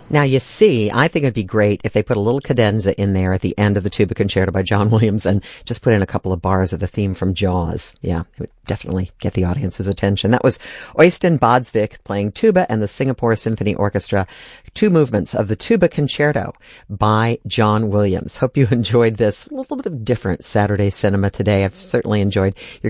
Now, you see, I think it'd be great if they put a little cadenza in there at the end of the tuba concerto by John Williams and just put in a couple of bars of the theme from Jaws. Yeah, it would definitely get the audience's attention. That was Øystein Bodsvik playing tuba and the Singapore Symphony Orchestra, two movements of the tuba concerto by John Williams. Hope you enjoyed this a little bit of different Saturday cinema today. I've certainly enjoyed your